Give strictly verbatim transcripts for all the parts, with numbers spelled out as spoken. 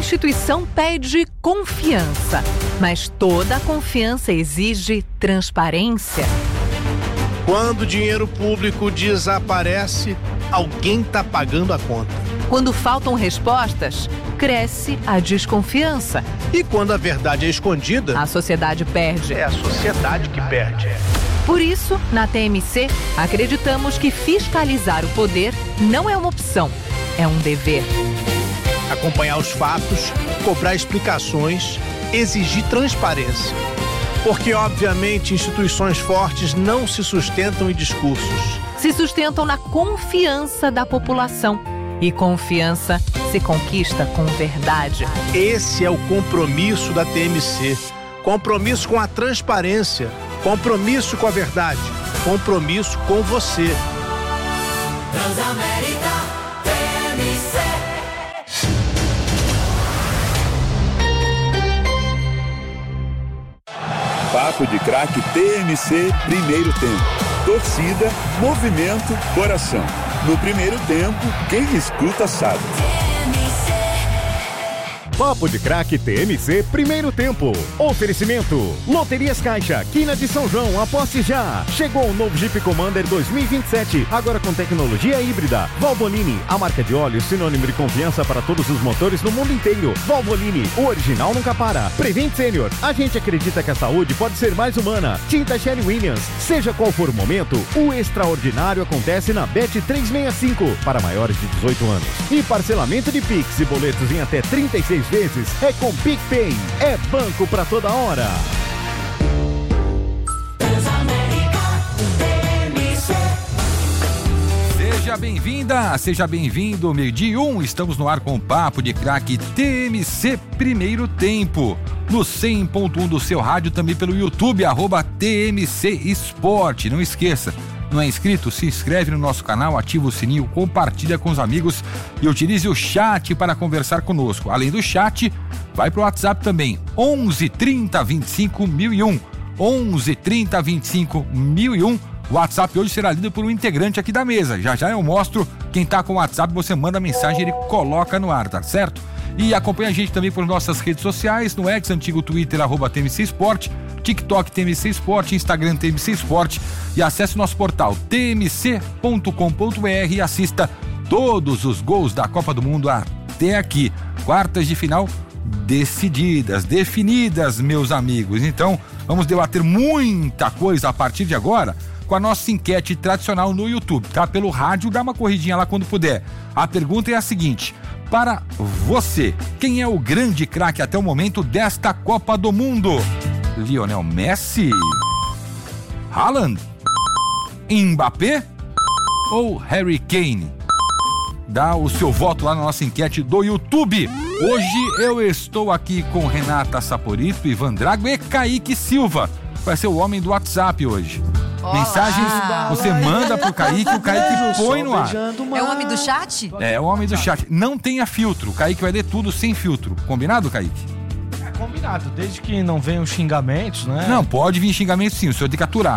instituição pede confiança, mas toda confiança exige transparência. Quando o dinheiro público desaparece, alguém está pagando a conta. Quando faltam respostas, cresce a desconfiança. E quando a verdade é escondida, a sociedade perde. É a sociedade que perde. Por isso, na T M C, acreditamos que fiscalizar o poder não é uma opção, é um dever. Acompanhar os fatos, cobrar explicações, exigir transparência. Porque, obviamente, instituições fortes não se sustentam em discursos. Se sustentam na confiança da população. E confiança se conquista com verdade. Esse é o compromisso da T M C. Compromisso com a transparência. Compromisso com a verdade. Compromisso com você. Transamérica T M C. Papo de Craque T M C, primeiro tempo. Torcida, movimento, coração. No primeiro tempo, quem escuta sabe. Papo de Craque T M C, primeiro tempo. Oferecimento: Loterias Caixa, Quina de São João, aposte já. Chegou o novo Jeep Commander dois mil e vinte e sete, agora com tecnologia híbrida. Valvoline, a marca de óleo sinônimo de confiança para todos os motores no mundo inteiro. Valvoline, o original nunca para. Prevent Senior, a gente acredita que a saúde pode ser mais humana. Tinta Sherry Williams, seja qual for o momento, o extraordinário acontece na Bet trezentos e sessenta e cinco, para maiores de dezoito anos. E parcelamento de Pix e boletos em até trinta e seis vezes é com PicPay. É banco pra toda hora. Seja bem-vinda, seja bem-vindo. Meio-dia um, estamos no ar com o Papo de Craque T M C Primeiro Tempo. No cem ponto um do seu rádio, também pelo YouTube, arroba T M C Esporte. Não esqueça, não é inscrito? Se inscreve no nosso canal, ativa o sininho, compartilha com os amigos e utilize o chat para conversar conosco. Além do chat, vai pro WhatsApp também, onze, trinta, vinte e cinco, mil e um. onze, trinta, vinte e cinco, mil e um. O WhatsApp hoje será lido por um integrante aqui da mesa. Já já eu mostro quem tá com o WhatsApp, você manda mensagem e ele coloca no ar, tá certo? E acompanha a gente também por nossas redes sociais, no ex, antigo Twitter, arroba T M C Esporte, TikTok T M C Esporte, Instagram T M C Esporte, e acesse o nosso portal t m c ponto com ponto b r e assista todos os gols da Copa do Mundo até aqui. Quartas de final decididas, definidas, meus amigos. Então, vamos debater muita coisa a partir de agora com a nossa enquete tradicional no YouTube, tá? Pelo rádio, dá uma corridinha lá quando puder. A pergunta é a seguinte: para você, quem é o grande craque até o momento desta Copa do Mundo? Lionel Messi? Haaland? Mbappé? Ou Harry Kane? Dá o seu voto lá na nossa enquete do YouTube. Hoje eu estou aqui com Renata Saporito, Ivan Drago e Kaique Silva. Vai ser o homem do WhatsApp hoje. Olá. Mensagens você manda pro Kaique, o Kaique põe no ar. É o homem do chat? É, o homem do chat. Não tenha filtro. O Kaique vai ler tudo sem filtro. Combinado, Kaique? É combinado, desde que não venham xingamentos, né? Não, pode vir xingamento sim, o senhor tem que aturar.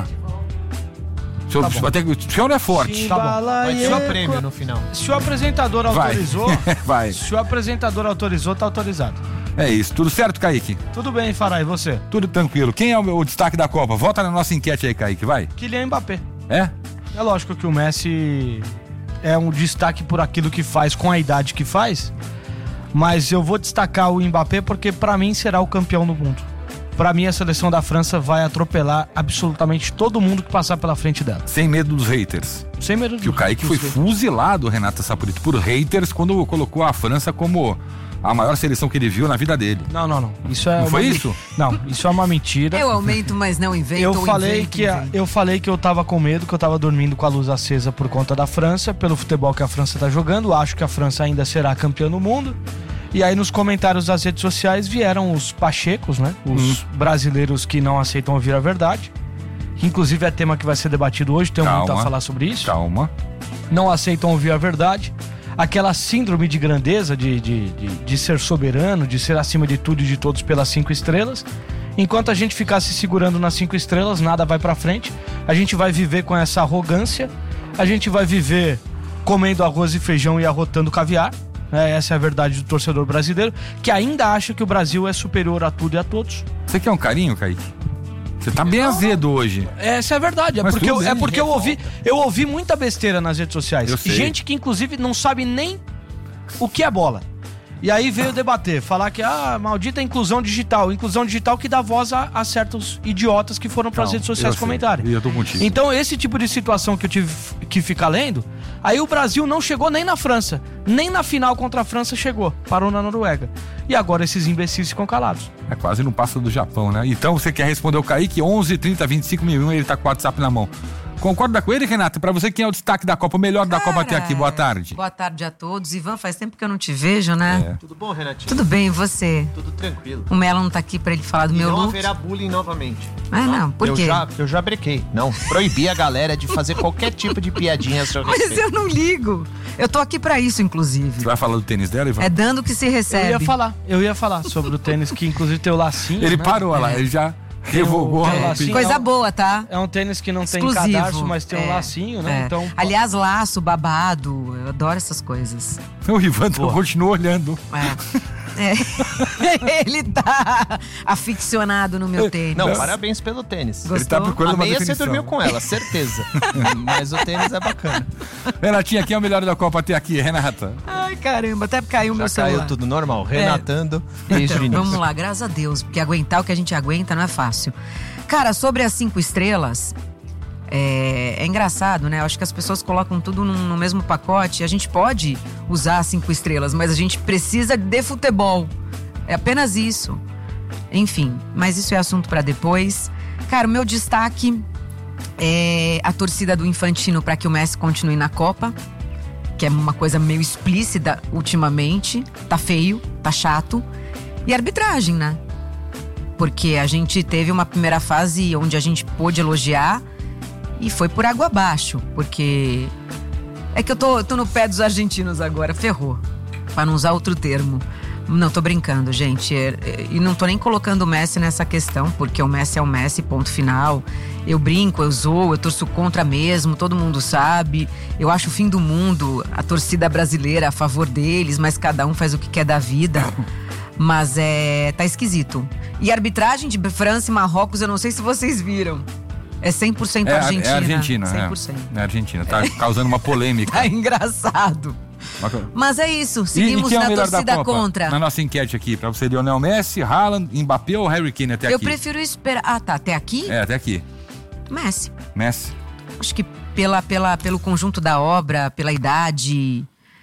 O senhor, tá até, o senhor é forte. Tá bom. Vai ter um prêmio no final. Se o apresentador autorizou, vai. Se o apresentador autorizou, tá autorizado. É isso. Tudo certo, Kaique? Tudo bem, Fará, e você? Tudo tranquilo. Quem é o, o destaque da Copa? Vota na nossa enquete aí, Kaique, vai. Kylian Mbappé. É? É lógico que o Messi é um destaque por aquilo que faz, com a idade que faz, mas eu vou destacar o Mbappé porque pra mim será o campeão do mundo. Pra mim a seleção da França vai atropelar absolutamente todo mundo que passar pela frente dela. Sem medo dos haters. Sem medo dos haters. Que o Kaique foi fuzilado, Renata Saporito, por haters quando colocou a França como a maior seleção que ele viu na vida dele. Não, não, não. Isso é não uma... foi isso? Não, isso é uma mentira. Eu aumento, mas não invento. Eu falei invento, que a, invento. eu falei que eu tava com medo, que eu tava dormindo com a luz acesa por conta da França, pelo futebol que a França tá jogando. Acho que a França ainda será campeã do mundo. E aí nos comentários das redes sociais vieram os pachecos, né? Os hum. brasileiros que não aceitam ouvir a verdade. Que inclusive é tema que vai ser debatido hoje, tem muito a falar sobre isso. Calma. Não aceitam ouvir a verdade. Aquela síndrome de grandeza, de, de, de, de ser soberano, de ser acima de tudo e de todos pelas cinco estrelas. Enquanto a gente ficar se segurando nas cinco estrelas, nada vai pra frente. A gente vai viver com essa arrogância. A gente vai viver comendo arroz e feijão e arrotando caviar. É, essa é a verdade do torcedor brasileiro, que ainda acha que o Brasil é superior a tudo e a todos. Você quer um carinho, Kaique? Você tá bem azedo hoje. Essa é a verdade. É Mas porque, tudo eu, bem, é porque eu, ouvi, eu ouvi muita besteira nas redes sociais. Eu sei. Gente que, inclusive, não sabe nem o que é bola. E aí veio debater, falar que, ah, maldita inclusão digital. Inclusão digital que dá voz a, a certos idiotas que foram pras Não, redes sociais eu comentarem. sei, eu tô contigo. Então, esse tipo de situação que eu tive que ficar lendo, aí o Brasil não chegou nem na França. Nem na final contra a França chegou. Parou na Noruega. E agora esses imbecis ficam calados. É quase no passo do Japão, né? Então você quer responder o Kaique, onze, trinta, vinte e cinco mil e um, ele tá com o WhatsApp na mão. Concorda com ele, Renata? Pra você, quem é o destaque da Copa, o melhor da Copa até aqui? Boa tarde. Boa tarde a todos. Ivan, faz tempo que eu não te vejo, né? É. Tudo bom, Renatinho? Tudo bem, e você? Tudo tranquilo. O Melo não tá aqui pra ele falar do E meu não look? haverá bullying novamente. Ah, não, por eu quê? Já, eu já brequei. Não, proibi a galera de fazer qualquer tipo de piadinha a seu Mas respeito. eu não ligo. Eu tô aqui pra isso, inclusive. Você vai falar do tênis dela, Ivan? É dando que se recebe. Eu ia falar, eu ia falar sobre o tênis que inclusive tem o lacinho. Ele né? parou É. lá, ele já revogou Tem o a lacinho. Coisa boa, tá? É um tênis que não Exclusivo. tem cadarço, mas tem um É, lacinho, né? é. Então, Aliás, laço, babado, eu adoro essas coisas. O Ivan continua olhando. É. É. Ele tá aficionado no meu tênis. Não, parabéns pelo tênis. Gostou? Ele tá procurando A uma meia você definição. dormiu com ela, certeza. Mas o tênis é bacana. Renatinha, quem é o melhor da Copa até aqui, Renata? Ai, caramba, até caiu Já meu celular. caiu tudo normal, renatando desde Então, o início. vamos lá, graças a Deus, porque aguentar o que a gente aguenta não é fácil. Cara, sobre as cinco estrelas, é, é engraçado, né? Eu acho que as pessoas colocam tudo num- no mesmo pacote. A gente pode usar as cinco estrelas, mas a gente precisa de futebol. É apenas isso. Enfim, mas isso é assunto pra depois. Cara, o meu destaque é a torcida do Infantino pra que o Messi continue na Copa, que é uma coisa meio explícita ultimamente. Tá feio, tá chato. E a arbitragem, né? Porque a gente teve uma primeira fase onde a gente pôde elogiar e foi por água abaixo. Porque é que eu tô, tô no pé dos argentinos agora, ferrou. Pra não usar outro termo. Não, tô brincando, gente. É, é, E não tô nem colocando o Messi nessa questão, porque o Messi é o Messi, ponto final. Eu brinco, eu zoo, eu torço contra mesmo, todo mundo sabe. Eu acho o fim do mundo, a torcida brasileira a favor deles, mas cada um faz o que quer da vida. Mas é. Tá esquisito. E a arbitragem de França e Marrocos, eu não sei se vocês viram. É cem por cento É, Argentina. é Argentina, cem por cento. é. É Argentina, tá causando uma polêmica. Tá engraçado. Mas é isso, seguimos e, e quem é o na melhor da torcida Copa? contra. Na nossa enquete aqui, pra você, Lionel Messi, Haaland, Mbappé ou Harry Kane até Eu aqui? prefiro esperar. Ah, tá. Até aqui? É, até aqui. Messi. Messi. Acho que pela, pela, pelo conjunto da obra, pela idade,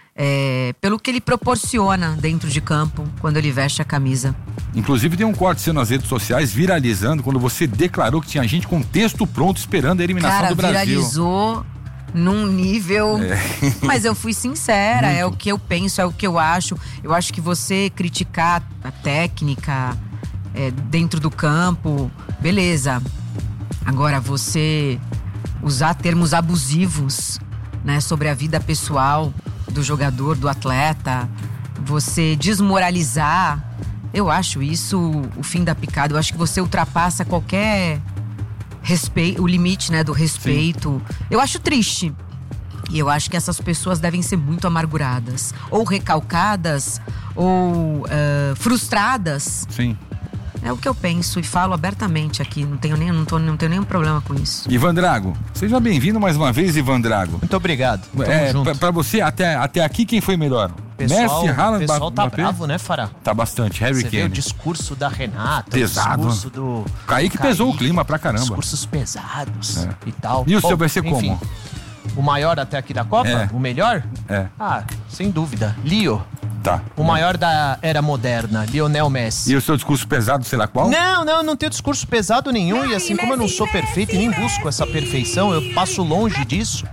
é, pelo que ele proporciona dentro de campo quando ele veste a camisa. Inclusive tem um corte seu nas redes sociais viralizando quando você declarou que tinha gente com texto pronto esperando a eliminação Cara, do Brasil. viralizou num nível. É. Mas eu fui sincera, é o que eu penso, é o que eu acho. Eu acho que você criticar a técnica é, dentro do campo, beleza. Agora, você usar termos abusivos, né, sobre a vida pessoal do jogador, do atleta, você desmoralizar, eu acho isso o fim da picada. Eu acho que você ultrapassa qualquer respeito, o limite, né, do respeito. Sim. Eu acho triste. E eu acho que essas pessoas devem ser muito amarguradas. Ou recalcadas, ou uh, frustradas. Sim. É o que eu penso e falo abertamente aqui. Não tenho, nem, não, tô, não tenho nenhum problema com isso. Ivan Drago, seja bem-vindo mais uma vez, Ivan Drago. Muito obrigado. Tamo É, junto. pra, pra você, até, até aqui, quem foi melhor? Pessoal, Messi, Haaland, o pessoal tá Mbappé? bravo, né, Fará? Tá bastante, Harry Você vê o Kane. discurso da Renata, Pesado. o discurso do Kaique pesou o clima pra caramba. Discursos pesados É. e tal. E o Bom, seu vai ser enfim, como? O maior até aqui da Copa? É. O melhor? É, Ah, sem dúvida. Leo. tá. O maior da era moderna, Lionel Messi. E o seu discurso pesado, sei lá qual? Não, não, não tenho discurso pesado nenhum. E assim como eu não sou perfeito e nem busco essa perfeição, eu passo longe disso.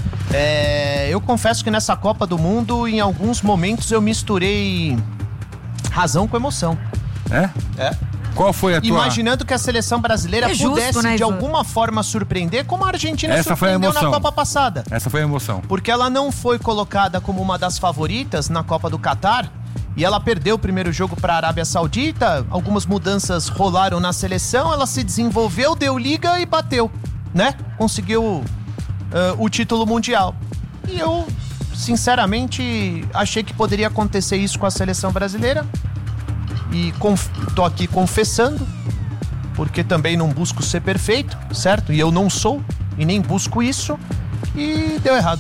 É, eu confesso que nessa Copa do Mundo, em alguns momentos, eu misturei razão com emoção. É? É. Qual foi a tua... Imaginando que a seleção brasileira É justo, pudesse, né, de Ivan? alguma forma, surpreender, como a Argentina Essa foi a surpreendeu na emoção. Copa passada. Essa foi a emoção. Porque ela não foi colocada como uma das favoritas na Copa do Catar. E ela perdeu o primeiro jogo para a Arábia Saudita. Algumas mudanças rolaram na seleção. Ela se desenvolveu, deu liga e bateu, né? Conseguiu uh, o título mundial. E eu sinceramente, achei que poderia acontecer isso com a seleção brasileira. E conf- tô aqui confessando, porque também não busco ser perfeito, certo? E eu não sou, e nem busco isso. E deu errado.